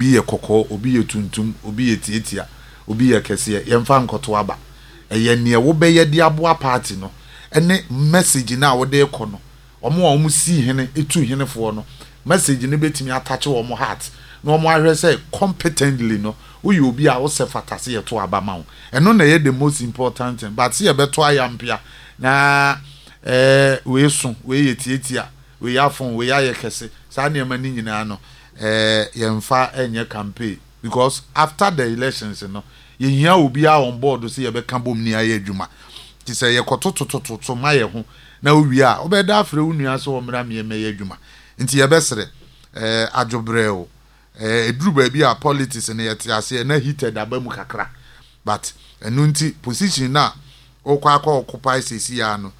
obi ye kokko obi ye tuntum obi ye tietia obi ye kese yemfa nkoto aba eye ne wo be ye de aboa party no ene message na wo de kɔ no omo si hene etu henefo no message ne betimi attach wo mo heart na omo ahwe say competently no uyi obi a wo se fatase ye to aba ma wo eno na ye the most important thing but ye beto ayampia na we so we ye tietia we yafon we ya kese sa ne ma ni nyina no yemfa enye campaign because after the elections no ye hia obi a on board so ye be kan bom ni aye adwuma ti say ye kototototo ma ye ho na owi a obeda afre unua so omra me ye adwuma nti ye besere adwobreo eduru ba bi a politics ne yete ase na heated abamu kakra but enu nti position na okwa akwa occupy sesi ya no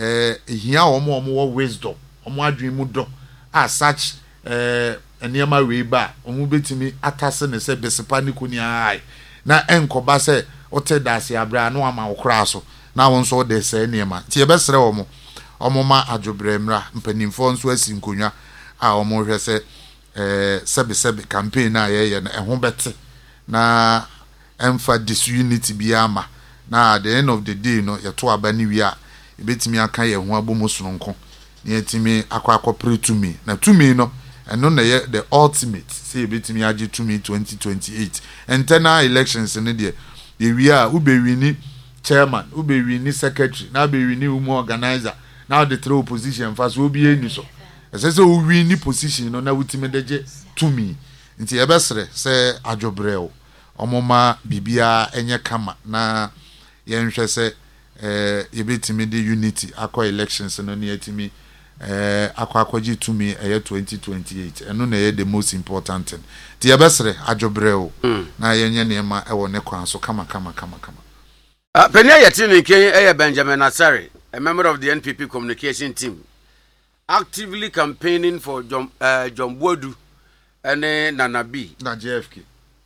hia omo wisdom omo adwen mu do as such eniema we ba omo betimi atase ne se besepa ne kuni ai na enkoba se otedase abra no ama okra so na won so de se eniema ti e besere omo ma adwobremra mpanimfo nso asi nkonwa a omo hwe se sebe campaign na ye na ehun bete na emfa disunity biama na at the end of the day no ye to aba ni wi a ebetimi aka ye ho abomo sononko na yetimi akwa to me na to me no eno na ye the ultimate say ebetimi age to me 2028 internal elections ne de ye wi a ubewini chairman ubewini secretary na bewini umu organizer now the throw opposition fast obi eni so esese o win position no na wutime deje to me nti ebesere se adwobreo omoma bibia enye kama na yenhwe se yebetime de unity akwa elections no na yetimi akwaji to me 2028 eno na ye the most important thing nti ebesere adwobreo na yenye nema ewo ne kwan so kama Penia yetini ke Benjamin Asare, a member of the NPP communication team, actively campaigning for John Boadu and Nana B. Na JFK.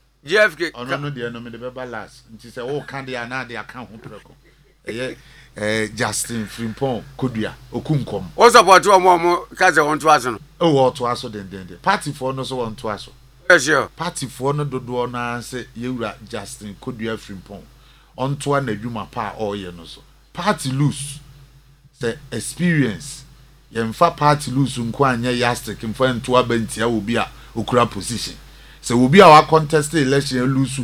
Oh no, the enemy the beba last. She said, "Oh, can they na they account preko." Justin Frimpong Kodua Okunkom. What's about two more kaze want to aso. Oh, to aso den. Party for no so want to aso. Yes, sure. Party for no dodo na say yewura Justin Kodua Frimpong. Onto an adwuma pa all ye no so. Party lose. Say experience. Yemfa party lose nko anya yastic mfa nto abantia obi a okura position. Say obi a wa contest election lose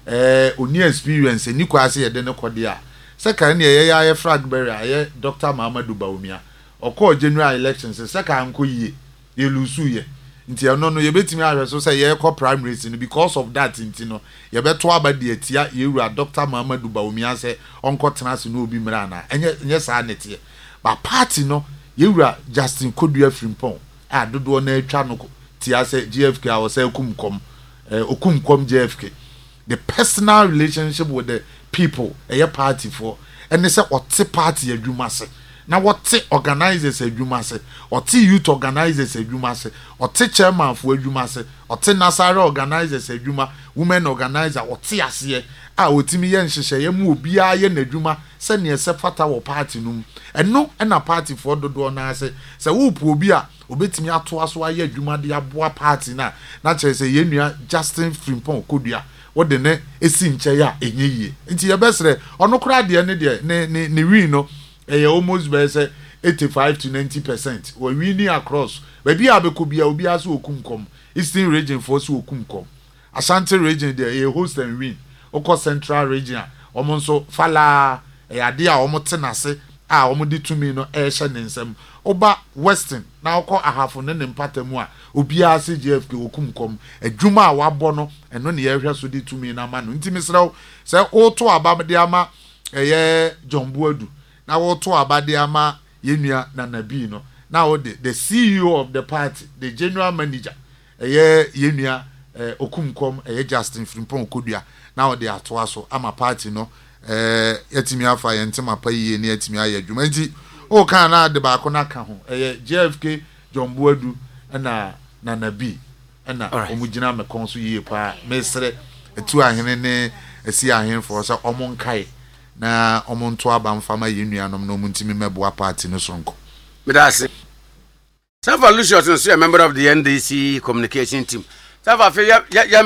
oni experience ni kwa ase ye de ne kode a. Second ye flag bearer ye Dr. Mamadou Bawumia. Oko general elections second nko ye lose ye. Nti no ye betimi ahweso say ye call primaries no because of that nti no ye beto abade atia ye wura Dr. Mamadou Bawumia say onko tenase no obi mra na enye saa nete ba party no ye wura Justin Kodua Frimpong a dodo na atwa no tia say GFK a say okumkom GFK the personal relationship with the people party for and say ote party adwuma se na wote organizers adwuma se ote youth organizers adwuma se ote chairman for adwuma se ote nasara organizers adwuma women organizer ote ase a otimi ye nhyehyɛ ye mu obi a ye n'adwuma se ne se fata wo party num eno na party for dodo na ase se wo pu obi a obetimi ato aso aye adwuma de aboa party na kyerɛ se ye nua Justin Frimpong Kodua wode ne esi nkyɛ ya enye yie nti ye besere ono kura de ne wi no almost by say 85 to 90%. We winning across. Baby abekobia obi aso okumkom. Eastern region for so okumkom. Ashanti region there a host and win. Oko central region. Omonso fala ade a omo tenase a omo di tumi no ehye nensem. Oba western na oko ahafo ne mpatamu a obi ase GFK okumkom. Adwuma a wabɔ no eno ne yehwe so di tumi na ma no. Ntimi sraw se oto abade ama John Boadu. Now what to abade ama yenua Nana B no. Now the CEO of the party, the general manager, yenua okumkom Justin Frimpong Kodua. Now they are to aso ama party no yetimi afa yentima pa yie ne yetimi aye adwuma nti o kan na de ba ko na ka ho JFK John Boadu na Nana B na omugina me konso yie pa mesre etu ahene ne esi ahene for so omonkai na omonto abamfama yenuanom no muntimi meboa party no sonko medase Safa Lucius is a member of the NDC communication team. Safa